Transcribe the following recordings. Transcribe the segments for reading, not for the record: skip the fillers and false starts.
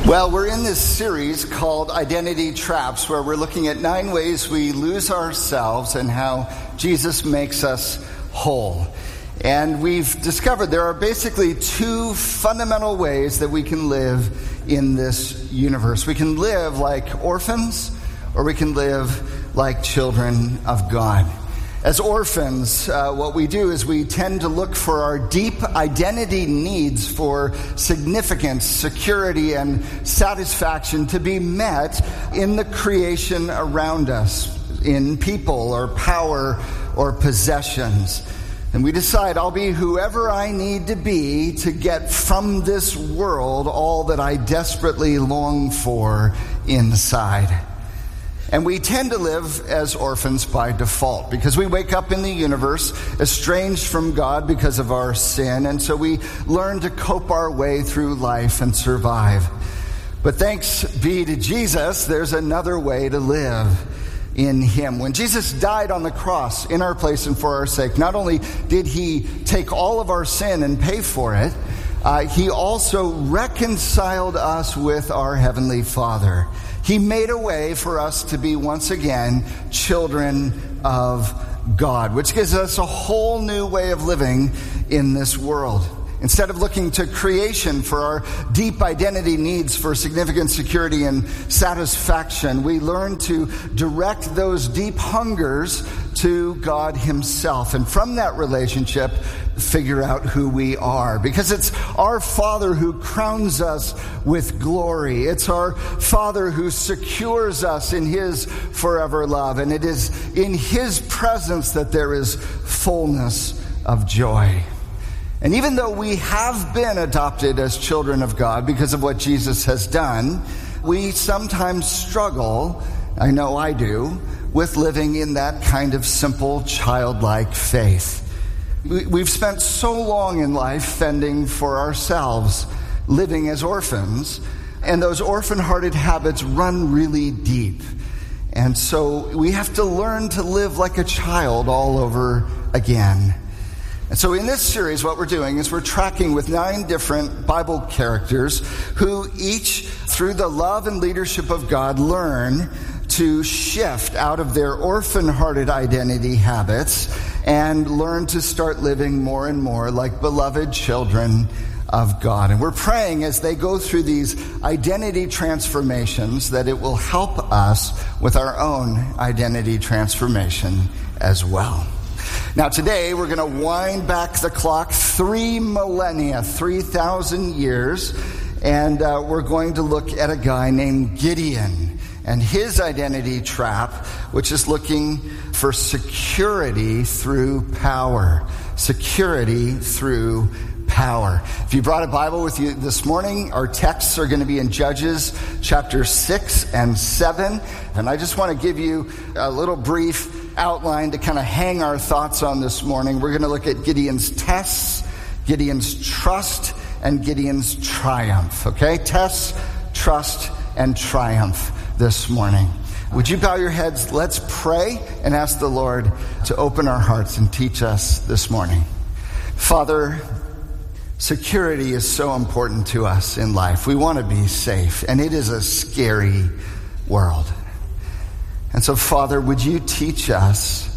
Well, we're in this series called Identity Traps, where we're looking at 9 ways we lose ourselves and how Jesus makes us whole. And we've discovered there are basically 2 fundamental ways that we can live in this universe. We can live like orphans, or we can live like children of God. As orphans, what we do is we tend to look for our deep identity needs for significance, security, and satisfaction to be met in the creation around us, in people or power or possessions. And we decide, I'll be whoever I need to be to get from this world all that I desperately long for inside. And we tend to live as orphans by default because we wake up in the universe estranged from God because of our sin, and so we learn to cope our way through life and survive. But thanks be to Jesus, there's another way to live in Him. When Jesus died on the cross in our place and for our sake, not only did He take all of our sin and pay for it, He also reconciled us with our Heavenly Father. He made a way for us to be once again children of God, which gives us a whole new way of living in this world. Instead of looking to creation for our deep identity needs for significant security and satisfaction, we learn to direct those deep hungers to God Himself. And from that relationship, figure out who we are. Because it's our Father who crowns us with glory. It's our Father who secures us in His forever love. And it is in His presence that there is fullness of joy. And even though we have been adopted as children of God because of what Jesus has done, we sometimes struggle, I know I do, with living in that kind of simple, childlike faith. We've spent so long in life fending for ourselves, living as orphans, and those orphan-hearted habits run really deep. And so we have to learn to live like a child all over again. And so in this series, what we're doing is we're tracking with 9 different Bible characters who each, through the love and leadership of God, learn to shift out of their orphan-hearted identity habits and learn to start living more and more like beloved children of God. And we're praying as they go through these identity transformations that it will help us with our own identity transformation as well. Now today we're going to wind back the clock 3 millennia, 3,000 years, and we're going to look at a guy named Gideon and his identity trap, which is looking for security through power. Security through power. If you brought a Bible with you this morning, our texts are going to be in Judges chapter 6 and 7. And I just want to give you a little brief outline to kind of hang our thoughts on this morning. We're going to look at Gideon's tests, Gideon's trust, and Gideon's triumph. Okay? Tests, trust, and triumph this morning. Would you bow your heads? Let's pray and ask the Lord to open our hearts and teach us this morning. Father, security is so important to us in life. We want to be safe, and it is a scary world. And so, Father, would you teach us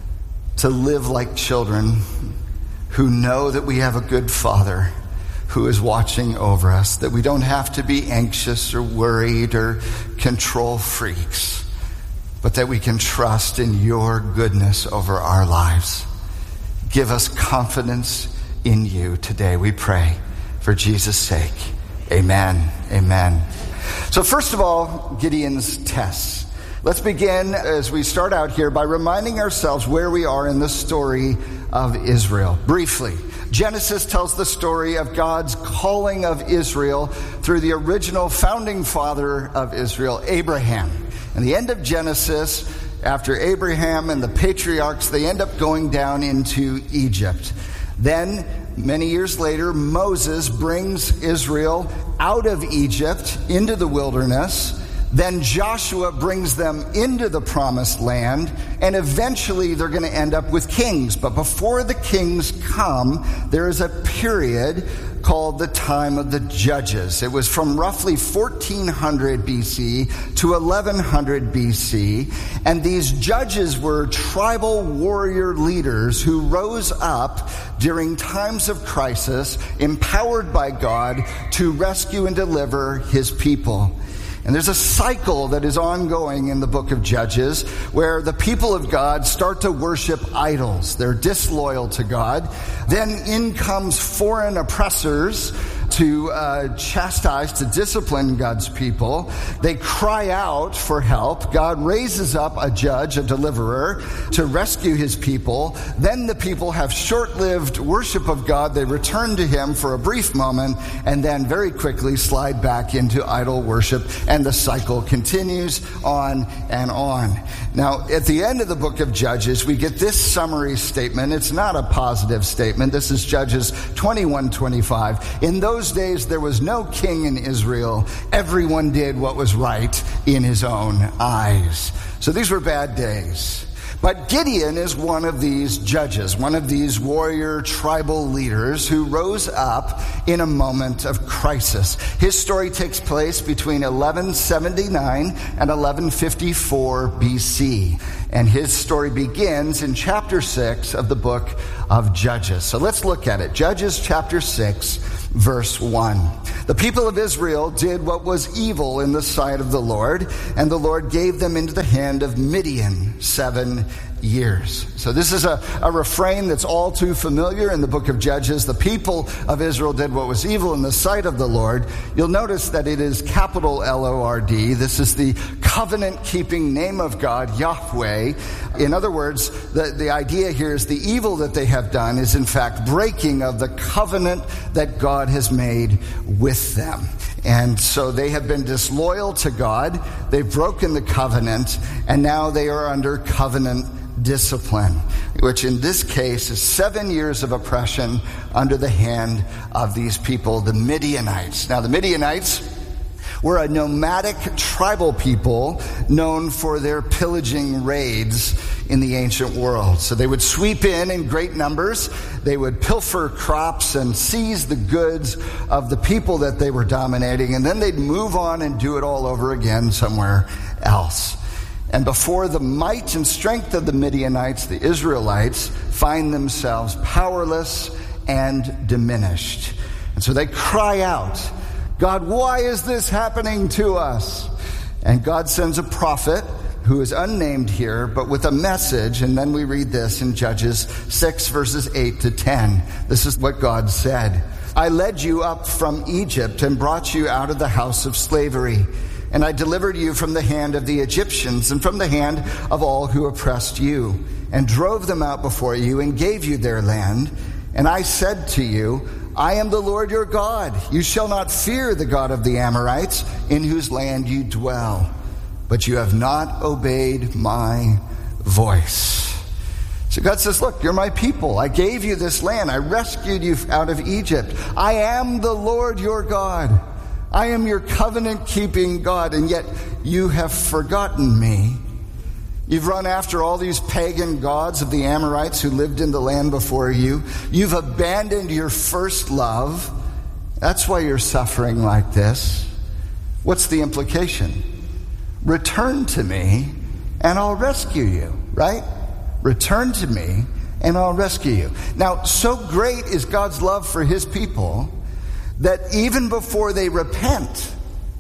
to live like children who know that we have a good Father who is watching over us, that we don't have to be anxious or worried or control freaks, but that we can trust in your goodness over our lives. Give us confidence in you today, we pray, for Jesus' sake. Amen. Amen. So first of all, Gideon's tests. Let's begin as we start out here by reminding ourselves where we are in the story of Israel. Briefly, Genesis tells the story of God's calling of Israel through the original founding father of Israel, Abraham. And the end of Genesis, after Abraham and the patriarchs, they end up going down into Egypt. Then, many years later, Moses brings Israel out of Egypt into the wilderness. Then Joshua brings them into the promised land, and eventually they're going to end up with kings. But before the kings come, there is a period called the time of the Judges. It was from roughly 1400 BC to 1100 BC, and these judges were tribal warrior leaders who rose up during times of crisis, empowered by God to rescue and deliver his people. And there's a cycle that is ongoing in the book of Judges where the people of God start to worship idols. They're disloyal to God. Then in comes foreign oppressors to chastise, to discipline God's people. They cry out for help. God raises up a judge, a deliverer, to rescue his people. Then the people have short-lived worship of God. They return to him for a brief moment and then very quickly slide back into idol worship, and the cycle continues on and on. Now, at the end of the book of Judges, we get this summary statement. It's not a positive statement. This is Judges 21:25. In those days, there was no king in Israel. Everyone did what was right in his own eyes. So these were bad days. But Gideon is one of these judges, one of these warrior tribal leaders who rose up in a moment of crisis. His story takes place between 1179 and 1154 BC. And his story begins in chapter 6 of the book of Judges. So let's look at it. Judges chapter 6, verse 1. The people of Israel did what was evil in the sight of the Lord, and the Lord gave them into the hand of Midian 7 years. So this is a refrain that's all too familiar in the book of Judges. The people of Israel did what was evil in the sight of the Lord. You'll notice that it is capital L-O-R-D. This is the covenant-keeping name of God, Yahweh. In other words, the idea here is the evil that they have done is in fact breaking of the covenant that God has made with them. And so they have been disloyal to God. They've broken the covenant, and now they are under covenant discipline, which in this case is 7 years of oppression under the hand of these people, the Midianites. Now, the Midianites were a nomadic tribal people known for their pillaging raids in the ancient world. So they would sweep in great numbers. They would pilfer crops and seize the goods of the people that they were dominating, and then they'd move on and do it all over again somewhere else. And before the might and strength of the Midianites, the Israelites find themselves powerless and diminished. And so they cry out, God, why is this happening to us? And God sends a prophet who is unnamed here, but with a message. And then we read this in Judges 6, verses 8 to 10. This is what God said. I led you up from Egypt and brought you out of the house of slavery. And I delivered you from the hand of the Egyptians and from the hand of all who oppressed you, and drove them out before you and gave you their land. And I said to you, I am the Lord your God. You shall not fear the God of the Amorites, in whose land you dwell. But you have not obeyed my voice. So God says, look, you're my people. I gave you this land. I rescued you out of Egypt. I am the Lord your God. I am your covenant-keeping God, and yet you have forgotten me. You've run after all these pagan gods of the Amorites who lived in the land before you. You've abandoned your first love. That's why you're suffering like this. What's the implication? Return to me, and I'll rescue you, right? Return to me, and I'll rescue you. Now, so great is God's love for his people that even before they repent,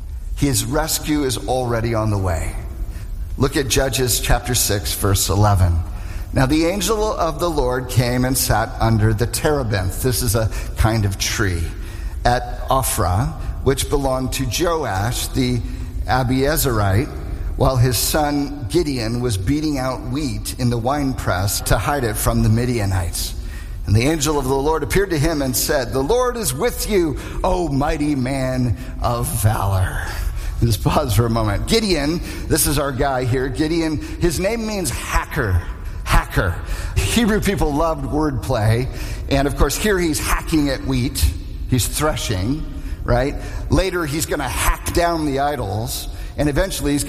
his rescue is already on the way. Look at Judges chapter 6, verse 11. Now the angel of the Lord came and sat under the terebinth. This is a kind of tree at Ophrah, which belonged to Joash the Abiezerite, while his son Gideon was beating out wheat in the winepress to hide it from the Midianites. And the angel of the Lord appeared to him and said, the Lord is with you, O mighty man of valor. Just pause for a moment. Gideon, this is our guy here. Gideon, his name means hacker. Hebrew people loved wordplay. And of course, here he's hacking at wheat. He's threshing, right? Later, he's going to hack down the idols. And eventually, he's going to hack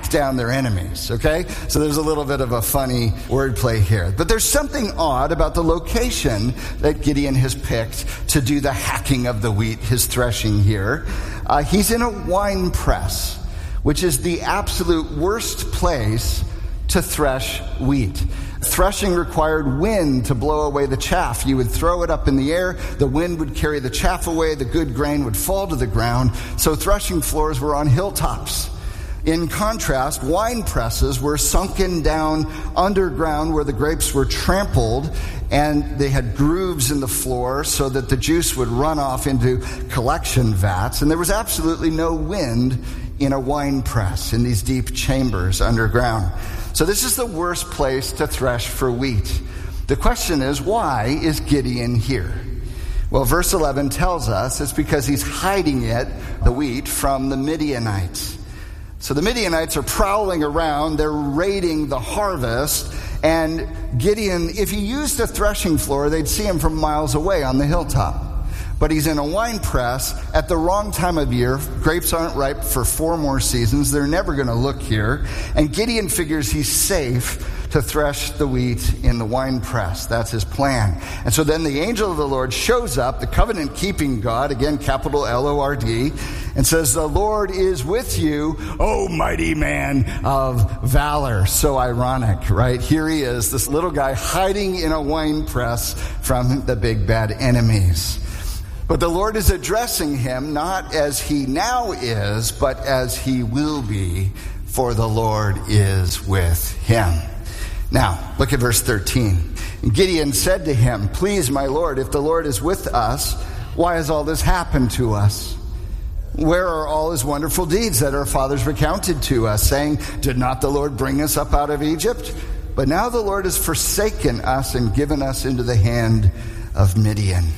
hack down their enemies, okay? So there's a little bit of a funny wordplay here. But there's something odd about the location that Gideon has picked to do the hacking of the wheat, his threshing here. He's in a wine press, which is the absolute worst place to thresh wheat. Threshing required wind to blow away the chaff. You would throw it up in the air, the wind would carry the chaff away, the good grain would fall to the ground. So threshing floors were on hilltops. In contrast, wine presses were sunken down underground where the grapes were trampled, and they had grooves in the floor so that the juice would run off into collection vats. And there was absolutely no wind in a wine press, in these deep chambers underground. So this is the worst place to thresh for wheat. The question is, why is Gideon here? Well, verse 11 tells us it's because he's hiding the wheat, from the Midianites. So the Midianites are prowling around, they're raiding the harvest, and Gideon, if he used a threshing floor, they'd see him from miles away on the hilltop. But he's in a wine press at the wrong time of year. Grapes aren't ripe for 4 more seasons. They're never going to look here. And Gideon figures he's safe to thresh the wheat in the wine press. That's his plan. And so then the angel of the Lord shows up, the covenant-keeping God, again, capital L-O-R-D, and says, "The Lord is with you, O mighty man of valor." So ironic, right? Here he is, this little guy hiding in a wine press from the big bad enemies. But the Lord is addressing him not as he now is, but as he will be, for the Lord is with him. Now, look at verse 13. Gideon said to him, "Please, my Lord, if the Lord is with us, why has all this happened to us? Where are all his wonderful deeds that our fathers recounted to us, saying, 'Did not the Lord bring us up out of Egypt?' But now the Lord has forsaken us and given us into the hand of Midian."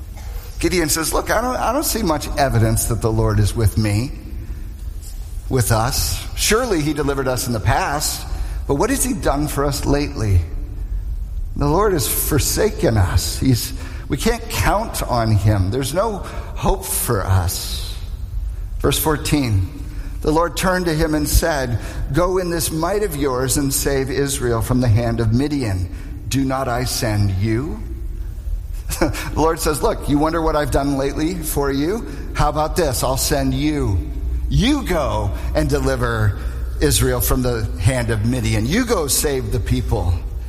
Gideon says, "Look, I don't see much evidence that the Lord is with me, with us. Surely he delivered us in the past, but what has he done for us lately? The Lord has forsaken us. We can't count on him. There's no hope for us." Verse 14, the Lord turned to him and said, "Go in this might of yours and save Israel from the hand of Midian. Do not I send you?" The Lord says, "Look, you wonder what I've done lately for you? How about this? I'll send you. You go and deliver Israel from the hand of Midian. You go save the people.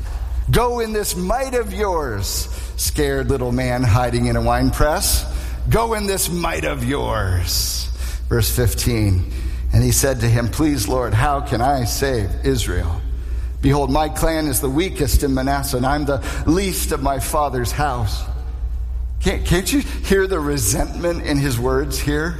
Go in this might of yours." Scared little man hiding in a wine press. Go in this might of yours. Verse 15, and he said to him, "Please, Lord, how can I save Israel? Behold, my clan is the weakest in Manasseh, and I'm the least of my father's house." Can't you hear the resentment in his words here?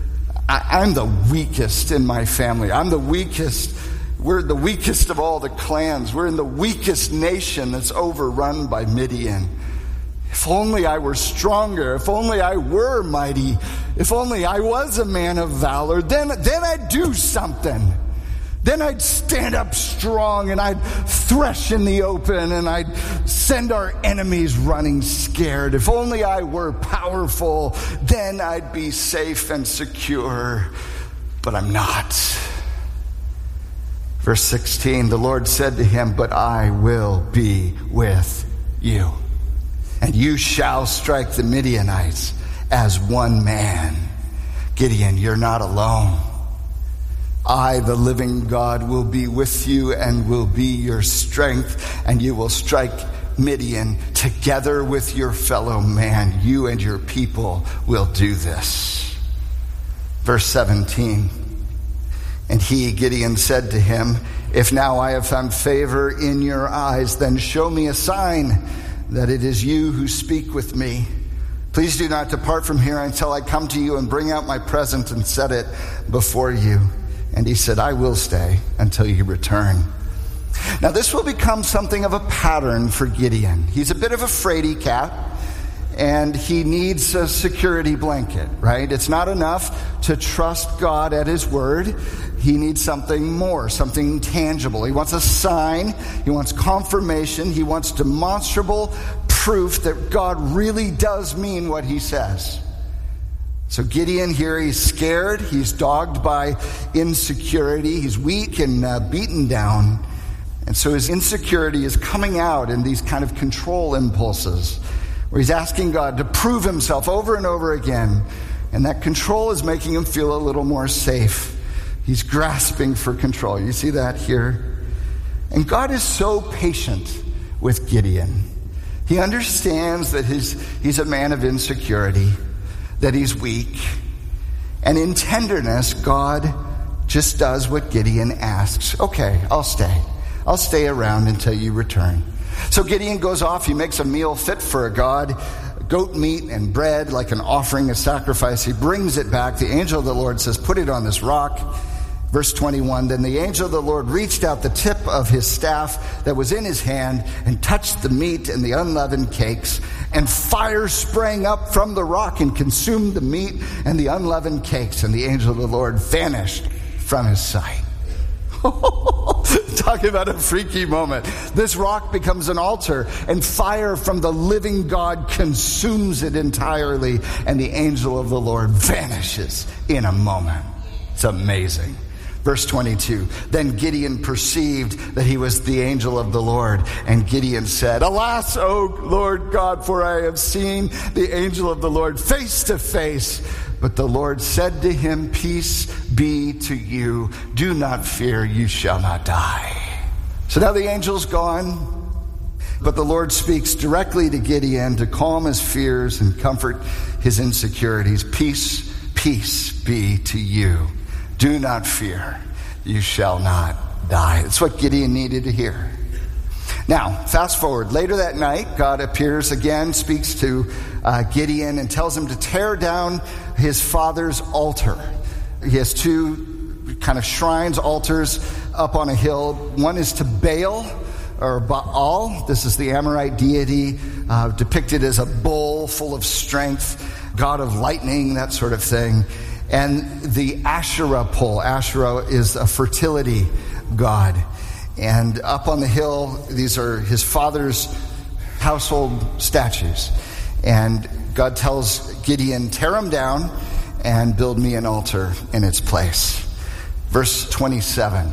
I'm the weakest in my family. I'm the weakest. We're the weakest of all the clans. We're in the weakest nation that's overrun by Midian. If only I were stronger. If only I were mighty. If only I was a man of valor. Then I'd do something. Then I'd stand up strong and I'd thresh in the open and I'd send our enemies running scared. If only I were powerful, then I'd be safe and secure. But I'm not. Verse 16, the Lord said to him, "But I will be with you, and you shall strike the Midianites as one man." Gideon, you're not alone. I, the living God, will be with you and will be your strength, and you will strike Midian together with your fellow man. You and your people will do this. Verse 17, and he, Gideon, said to him, "If now I have found favor in your eyes, then show me a sign that it is you who speak with me. Please do not depart from here until I come to you and bring out my present and set it before you." And he said, "I will stay until you return." Now this will become something of a pattern for Gideon. He's a bit of a fraidy cat, and he needs a security blanket, right? It's not enough to trust God at his word. He needs something more, something tangible. He wants a sign. He wants confirmation. He wants demonstrable proof that God really does mean what he says. So Gideon here, he's scared, he's dogged by insecurity, he's weak and beaten down. And so his insecurity is coming out in these kind of control impulses, where he's asking God to prove himself over and over again. And that control is making him feel a little more safe. He's grasping for control. You see that here? And God is so patient with Gideon. He understands that he's a man of insecurity, that he's weak. And in tenderness, God just does what Gideon asks. Okay, I'll stay. I'll stay around until you return. So Gideon goes off. He makes a meal fit for a god, goat meat and bread, like an offering, a sacrifice. He brings it back. The angel of the Lord says, put it on this rock. Verse 21, then the angel of the Lord reached out the tip of his staff that was in his hand and touched the meat and the unleavened cakes, and fire sprang up from the rock and consumed the meat and the unleavened cakes, and the angel of the Lord vanished from his sight. Talking about a freaky moment. This rock becomes an altar, and fire from the living God consumes it entirely, and the angel of the Lord vanishes in a moment. It's amazing. Verse 22, then Gideon perceived that he was the angel of the Lord, and Gideon said, alas, O Lord God, for I have seen the angel of the Lord face to face. But the Lord said to him, peace be to you. Do not fear, you shall not die. So now the angel's gone, but the Lord speaks directly to Gideon to calm his fears and comfort his insecurities. Peace, peace be to you. Do not fear, you shall not die. That's what Gideon needed to hear. Now, fast forward. Later that night, God appears again, speaks to Gideon, and tells him to tear down his father's altar. He has two kind of shrines, altars up on a hill. One is to Baal, or Baal. This is the Amorite deity, depicted as a bull full of strength, god of lightning, that sort of thing. And the Asherah pole. Asherah is a fertility god. And up on the hill, these are his father's household statues. And God tells Gideon, tear them down and build me an altar in its place. Verse 27.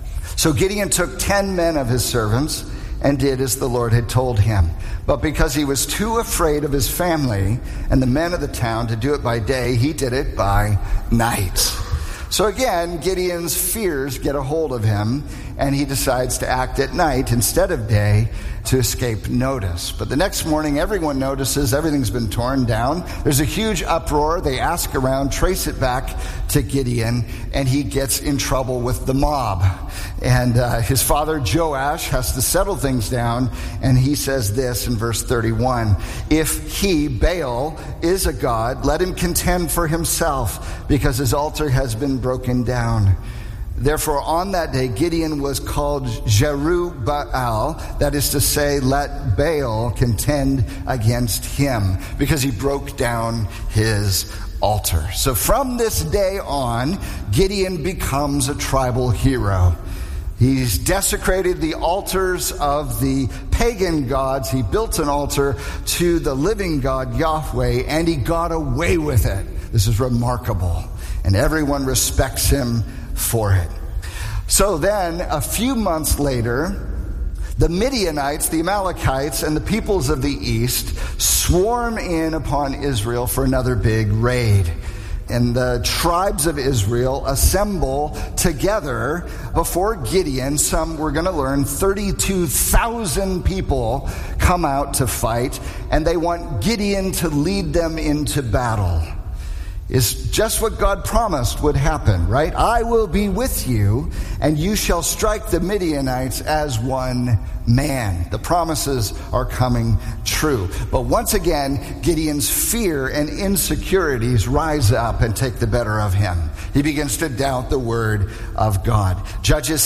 So Gideon took 10 men of his servants and did as the Lord had told him. But because he was too afraid of his family and the men of the town to do it by day, he did it by night. So again, Gideon's fears get a hold of him, and he decides to act at night instead of day to escape notice. But the next morning, everyone notices everything's been torn down. There's a huge uproar. They ask around, trace it back to Gideon, and he gets in trouble with the mob. And his father, Joash, has to settle things down, and he says this in verse 31, if he, Baal, is a god, let him contend for himself, because his altar has been broken down. Therefore, on that day, Gideon was called Jerubbaal, that is to say, let Baal contend against him, because he broke down his altar. So from this day on, Gideon becomes a tribal hero. He's desecrated the altars of the pagan gods. He built an altar to the living God, Yahweh, and he got away with it. This is remarkable. And everyone respects him for it. So then, a few months later, the Midianites, the Amalekites, and the peoples of the east swarm in upon Israel for another big raid. And the tribes of Israel assemble together before Gideon. Some, we're going to learn, 32,000 people come out to fight, and they want Gideon to lead them into battle. Is just what God promised would happen, right? I will be with you, and you shall strike the Midianites as one man. The promises are coming true. But once again, Gideon's fear and insecurities rise up and take the better of him. He begins to doubt the word of God. Judges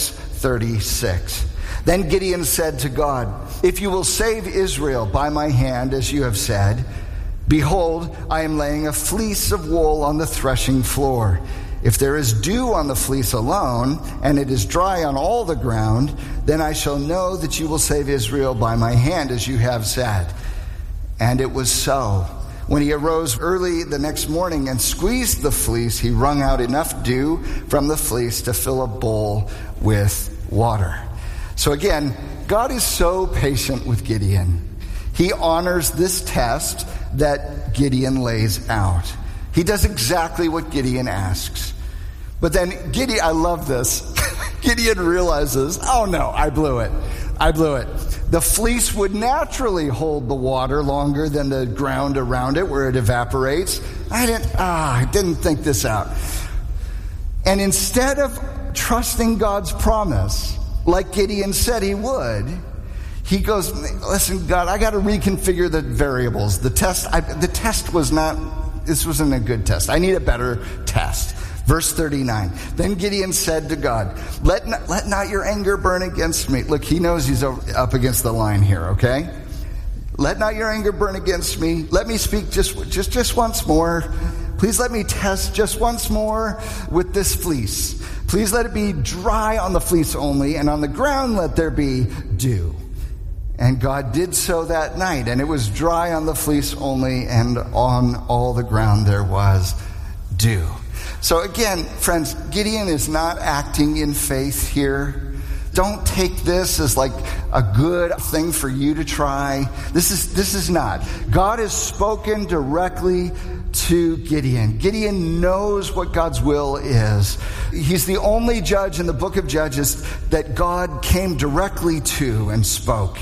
6:36. Then Gideon said to God, if you will save Israel by my hand, as you have said, behold, I am laying a fleece of wool on the threshing floor. If there is dew on the fleece alone, and it is dry on all the ground, then I shall know that you will save Israel by my hand, as you have said. And it was so. When he arose early the next morning and squeezed the fleece, he wrung out enough dew from the fleece to fill a bowl with water. So again, God is so patient with Gideon. He honors this test that Gideon lays out. He does exactly what Gideon asks. But then Gideon, I love this. Gideon realizes, oh no, I blew it. The fleece would naturally hold the water longer than the ground around it where it evaporates. I didn't think this out. And instead of trusting God's promise, like Gideon said he would, he goes, listen, God, I got to reconfigure the variables. This wasn't a good test. I need a better test. Verse 39, then Gideon said to God, let not your anger burn against me. Look, he knows he's up against the line here, okay? Let not your anger burn against me. Let me speak just once more. Please let me test just once more with this fleece. Please let it be dry on the fleece only, and on the ground let there be dew. And God did so that night, and it was dry on the fleece only, and on all the ground there was dew. So again, friends, Gideon is not acting in faith here. Don't take this as like a good thing for you to try. This is not. God has spoken directly to Gideon. Gideon knows what God's will is. He's the only judge in the book of Judges that God came directly to and spoke.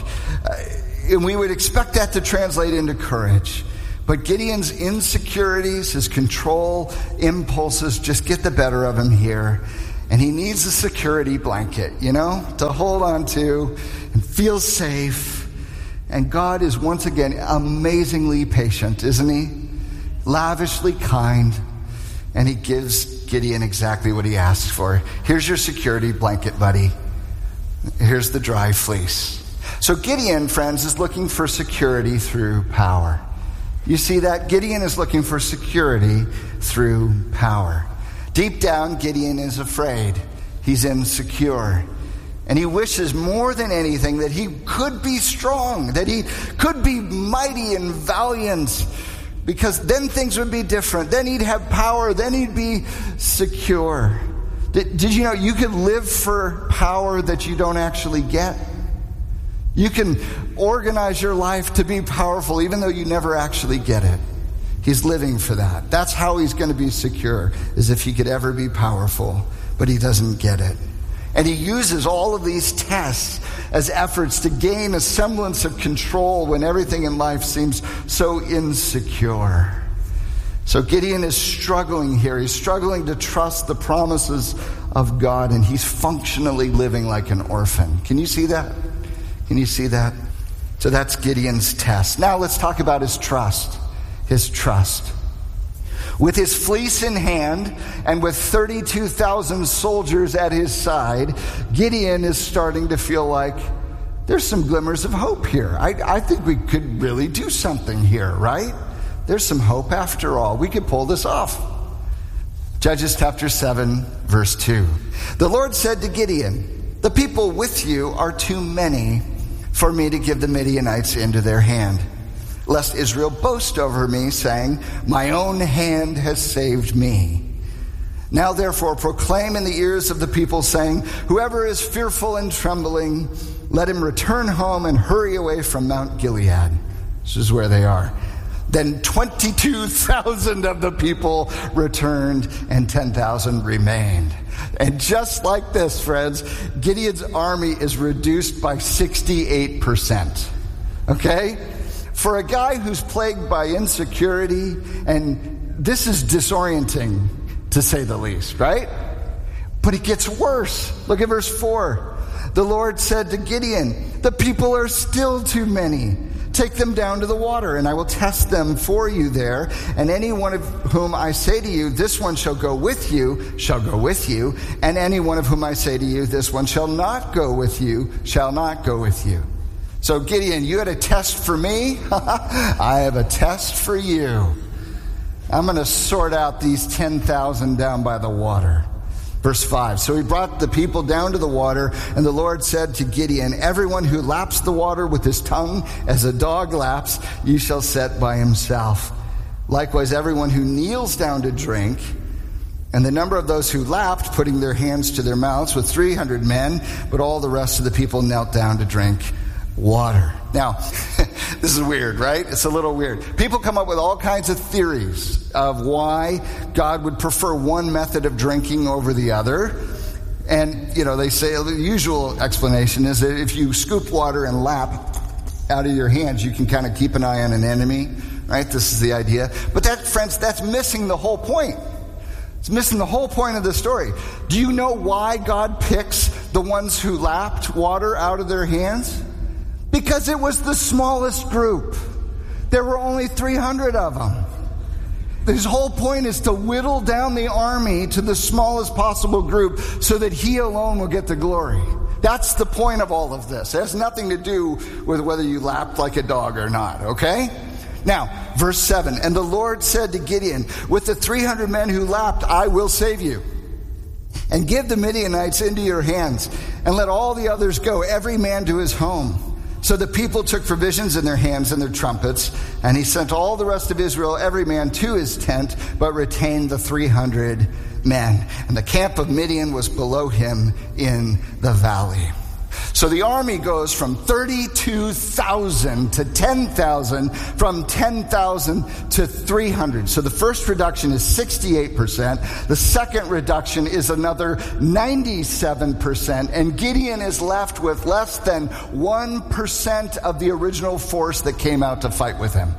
And we would expect that to translate into courage. But Gideon's insecurities, his control impulses just get the better of him here. And he needs a security blanket, to hold on to and feel safe. And God is once again amazingly patient, isn't he? Lavishly kind. And he gives Gideon exactly what he asks for. Here's your security blanket, buddy. Here's the dry fleece. So Gideon, friends, is looking for security through power. You see that? Gideon is looking for security through power. Deep down, Gideon is afraid. He's insecure. And he wishes more than anything that he could be strong, that he could be mighty and valiant, because then things would be different. Then he'd have power. Then he'd be secure. Did you know you could live for power that you don't actually get? You can organize your life to be powerful even though you never actually get it. He's living for that. That's how he's going to be secure, is if he could ever be powerful, but he doesn't get it. And he uses all of these tests as efforts to gain a semblance of control when everything in life seems so insecure. So Gideon is struggling here. He's struggling to trust the promises of God, and he's functionally living like an orphan. Can you see that? Can you see that? So that's Gideon's test. Now let's talk about his trust. His trust. With his fleece in hand and with 32,000 soldiers at his side, Gideon is starting to feel like there's some glimmers of hope here. I think we could really do something here, right? There's some hope after all. We could pull this off. Judges chapter 7, verse 2. The Lord said to Gideon, the people with you are too many for me to give the Midianites into their hand, lest Israel boast over me, saying, my own hand has saved me. Now therefore proclaim in the ears of the people, saying, whoever is fearful and trembling, let him return home and hurry away from Mount Gilead. This is where they are. Then 22,000 of the people returned and 10,000 remained. And just like this, friends, Gideon's army is reduced by 68%. Okay? For a guy who's plagued by insecurity, and this is disorienting to say the least, right? But it gets worse. Look at verse 4. The Lord said to Gideon, the people are still too many. Take them down to the water, and I will test them for you there. And any one of whom I say to you, this one shall go with you, shall go with you. And any one of whom I say to you, this one shall not go with you, shall not go with you. So Gideon, you had a test for me. I have a test for you. I'm going to sort out these 10,000 down by the water. Verse 5, so he brought the people down to the water, and the Lord said to Gideon, everyone who laps the water with his tongue as a dog laps, you shall set by himself. Likewise, everyone who kneels down to drink, and the number of those who lapped, putting their hands to their mouths, with 300 men, but all the rest of the people knelt down to drink water. Now, this is weird, right? It's a little weird. People come up with all kinds of theories of why God would prefer one method of drinking over the other. And, they say the usual explanation is that if you scoop water and lap out of your hands, you can kind of keep an eye on an enemy, right? This is the idea. But that, friends, that's missing the whole point. It's missing the whole point of the story. Do you know why God picks the ones who lapped water out of their hands? Because it was the smallest group. There were only 300 of them. His whole point is to whittle down the army to the smallest possible group so that he alone will get the glory. That's the point of all of this. It has nothing to do with whether you lapped like a dog or not, okay? Now, verse 7, and the Lord said to Gideon, with the 300 men who lapped, I will save you, and give the Midianites into your hands, and let all the others go, every man to his home. So the people took provisions in their hands and their trumpets, and he sent all the rest of Israel, every man to his tent, but retained the 300 men. And the camp of Midian was below him in the valley. So the army goes from 32,000 to 10,000, from 10,000 to 300. So the first reduction is 68%. The second reduction is another 97%. And Gideon is left with less than 1% of the original force that came out to fight with him.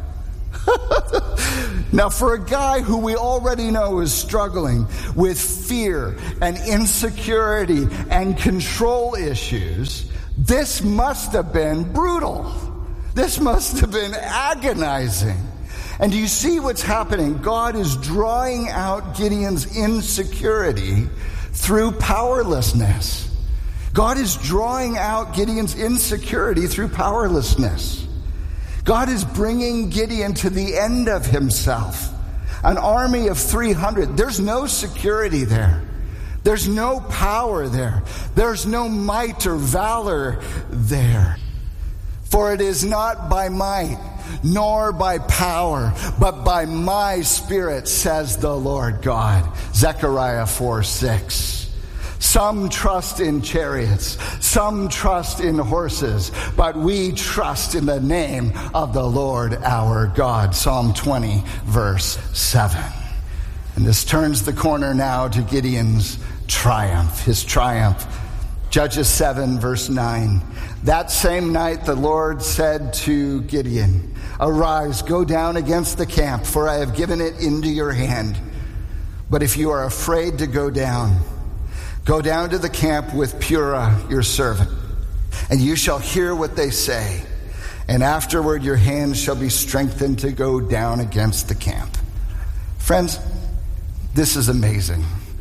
Now, for a guy who we already know is struggling with fear and insecurity and control issues, this must have been brutal. This must have been agonizing. And do you see what's happening? God is drawing out Gideon's insecurity through powerlessness. God is drawing out Gideon's insecurity through powerlessness. God is bringing Gideon to the end of himself. An army of 300. There's no security there. There's no power there. There's no might or valor there. For it is not by might, nor by power, but by my Spirit, says the Lord God. Zechariah 4:6. Some trust in chariots, some trust in horses, but we trust in the name of the Lord our God. Psalm 20, verse 7. And this turns the corner now to Gideon's triumph, his triumph. Judges 7, verse 9. That same night the Lord said to Gideon, arise, go down against the camp, for I have given it into your hand. But if you are afraid to go down to the camp with Purah, your servant, and you shall hear what they say. And afterward your hands shall be strengthened to go down against the camp. Friends, this is amazing.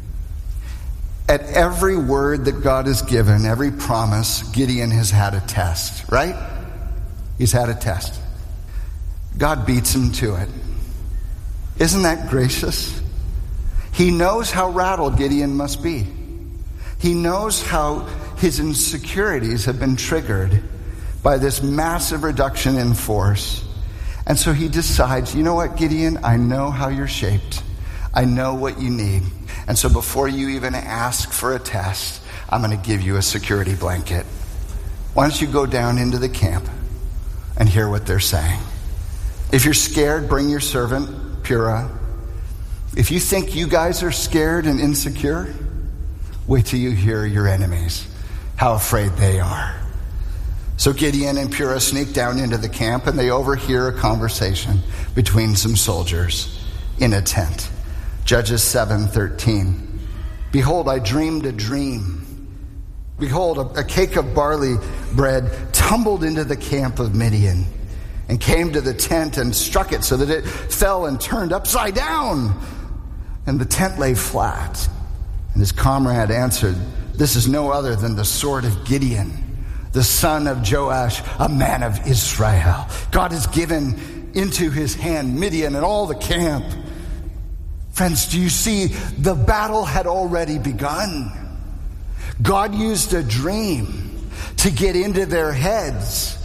At every word that God has given, every promise, Gideon has had a test, right? He's had a test. God beats him to it. Isn't that gracious? He knows how rattled Gideon must be. He knows how his insecurities have been triggered by this massive reduction in force. And so he decides, you know what, Gideon, I know how you're shaped. I know what you need. And so before you even ask for a test, I'm going to give you a security blanket. Why don't you go down into the camp and hear what they're saying? If you're scared, bring your servant, Purah. If you think you guys are scared and insecure, wait till you hear your enemies, how afraid they are. So Gideon and Purah sneak down into the camp, and they overhear a conversation between some soldiers in a tent. Judges 7:13. Behold, I dreamed a dream. Behold, a cake of barley bread tumbled into the camp of Midian and came to the tent and struck it so that it fell and turned upside down, and the tent lay flat. And his comrade answered, this is no other than the sword of Gideon, the son of Joash, a man of Israel. God has given into his hand Midian and all the camp. Friends, do you see? The battle had already begun. God used a dream to get into their heads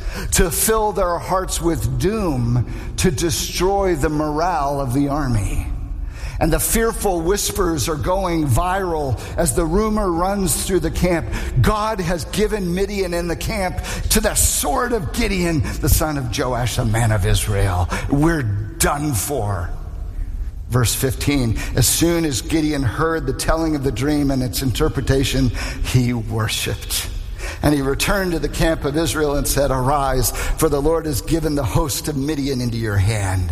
to fill their hearts with doom, to destroy the morale of the army. And the fearful whispers are going viral as the rumor runs through the camp. God has given Midian in the camp to the sword of Gideon, the son of Joash, a man of Israel. We're done for. Verse 15, as soon as Gideon heard the telling of the dream and its interpretation, he worshiped. And he returned to the camp of Israel and said, "Arise, for the Lord has given the host of Midian into your hand."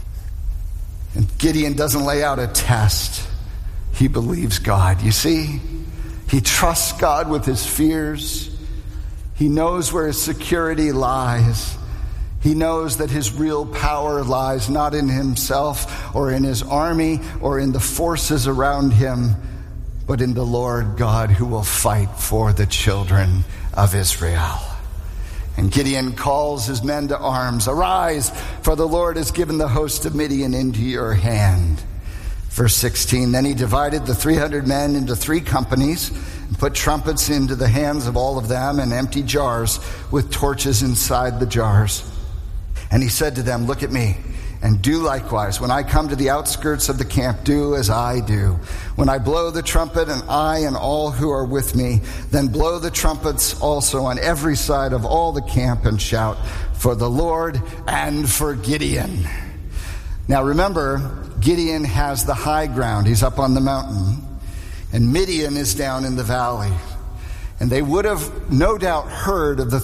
And Gideon doesn't lay out a test. He believes God. You see, he trusts God with his fears. He knows where his security lies. He knows that his real power lies not in himself or in his army or in the forces around him, but in the Lord God who will fight for the children of Israel. And Gideon calls his men to arms. "Arise, for the Lord has given the host of Midian into your hand." Verse 16, then he divided the 300 men into 3 companies and put trumpets into the hands of all of them and empty jars with torches inside the jars. And he said to them, "Look at me and do likewise. When I come to the outskirts of the camp, do as I do. When I blow the trumpet, and I and all who are with me, then blow the trumpets also on every side of all the camp and shout, 'For the Lord and for Gideon.'" Now remember, Gideon has the high ground. He's up on the mountain. And Midian is down in the valley. And they would have no doubt heard of the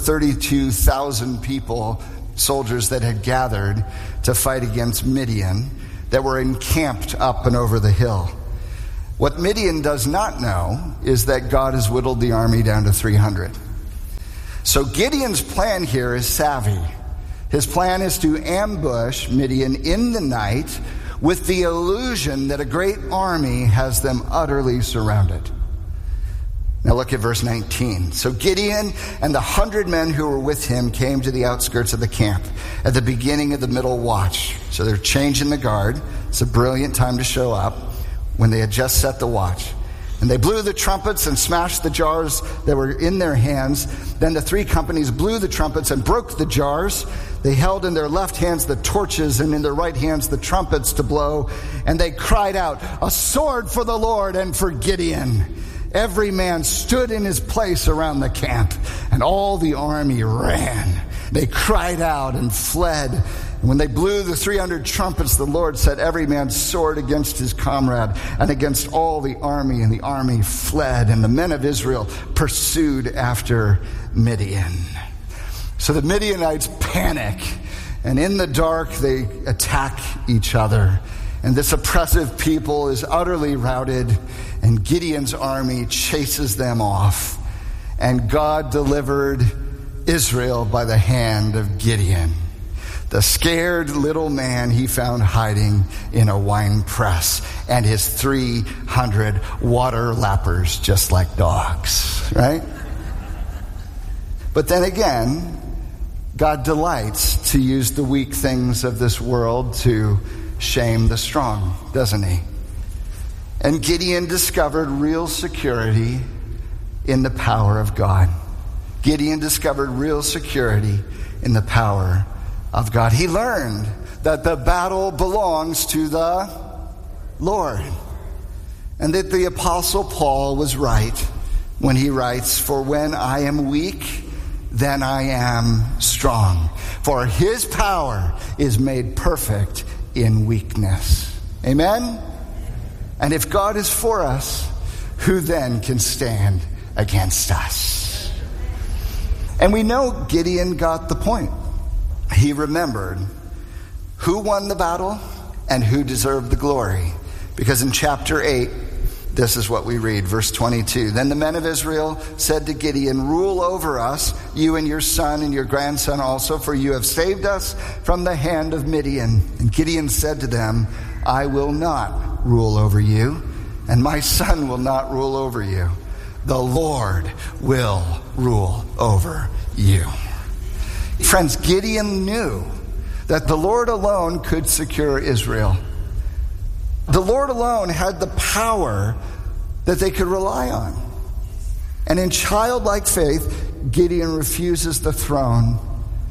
32,000 people, soldiers that had gathered to fight against Midian, that were encamped up and over the hill. What Midian does not know is that God has whittled the army down to 300. So Gideon's plan here is savvy. His plan is to ambush Midian in the night with the illusion that a great army has them utterly surrounded. Now look at verse 19. So Gideon and the 100 men who were with him came to the outskirts of the camp at the beginning of the middle watch. So they're changing the guard. It's a brilliant time to show up when they had just set the watch. And they blew the trumpets and smashed the jars that were in their hands. Then the 3 companies blew the trumpets and broke the jars. They held in their left hands the torches and in their right hands the trumpets to blow. And they cried out, "A sword for the Lord and for Gideon." Every man stood in his place around the camp, and all the army ran. They cried out and fled. And when they blew the 300 trumpets, the Lord set every man's sword against his comrade and against all the army, and the army fled. And the men of Israel pursued after Midian. So the Midianites panic, and in the dark they attack each other. And this oppressive people is utterly routed, and Gideon's army chases them off. And God delivered Israel by the hand of Gideon, the scared little man he found hiding in a wine press, and his 300 water lappers, just like dogs, right? But then again, God delights to use the weak things of this world to shame the strong, doesn't he? And Gideon discovered real security in the power of God. Gideon discovered real security in the power of God. He learned that the battle belongs to the Lord. And that the Apostle Paul was right when he writes, "For when I am weak, then I am strong. For his power is made perfect in weakness." Amen? And if God is for us, who then can stand against us? And we know Gideon got the point. He remembered who won the battle and who deserved the glory. Because in chapter 8, this is what we read, verse 22. Then the men of Israel said to Gideon, "Rule over us, you and your son and your grandson also, for you have saved us from the hand of Midian." And Gideon said to them, "I will not rule over you, and my son will not rule over you. The Lord will rule over you." Friends, Gideon knew that the Lord alone could secure Israel. The Lord alone had the power that they could rely on. And in childlike faith, Gideon refuses the throne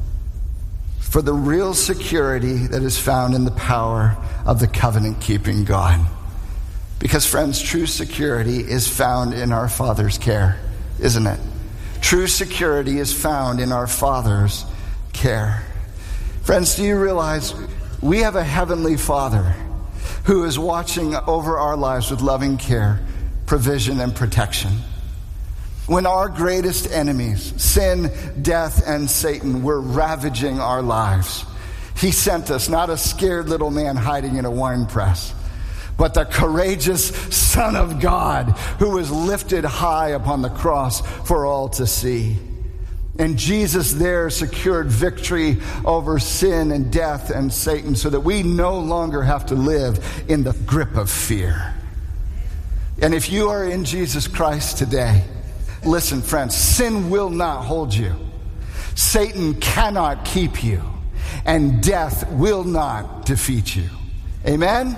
for the real security that is found in the power of the covenant-keeping God. Because, friends, true security is found in our Father's care, isn't it? True security is found in our Father's care. Friends, do you realize we have a heavenly Father who is watching over our lives with loving care, provision, and protection? When our greatest enemies, sin, death, and Satan, were ravaging our lives, he sent us not a scared little man hiding in a wine press, but the courageous Son of God who was lifted high upon the cross for all to see. And Jesus there secured victory over sin and death and Satan so that we no longer have to live in the grip of fear. And if you are in Jesus Christ today, listen, friends, sin will not hold you. Satan cannot keep you. And death will not defeat you. Amen?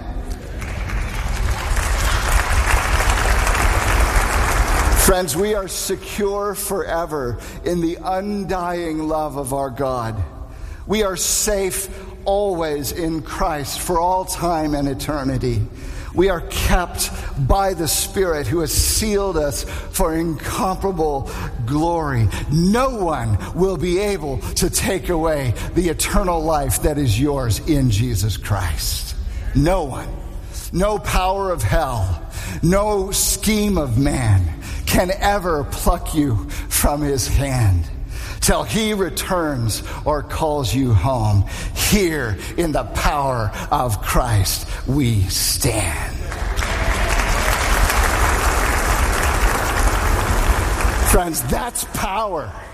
Friends, we are secure forever in the undying love of our God. We are safe always in Christ for all time and eternity. We are kept by the Spirit who has sealed us for incomparable glory. No one will be able to take away the eternal life that is yours in Jesus Christ. No one. No power of hell. No scheme of man can ever pluck you from his hand till he returns or calls you home. Here in the power of Christ we stand. Friends, that's power.